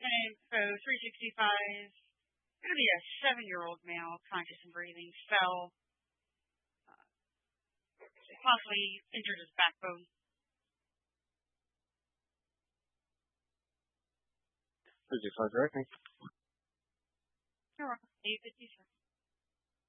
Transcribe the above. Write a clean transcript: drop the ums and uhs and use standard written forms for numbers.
And so 365, going to be a 7-year-old male, conscious and breathing, fell, possibly injured his backbone. Thank you for directing. You're welcome. 8:57.